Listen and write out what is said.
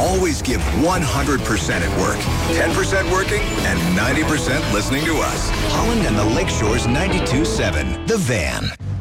always give 100% at work, 10% working, and 90% listening to us. Holland and the Lakeshore's 92.7, The Van.